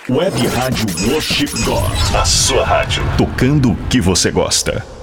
Web Rádio Worship God. A sua rádio. Tocando o que você gosta.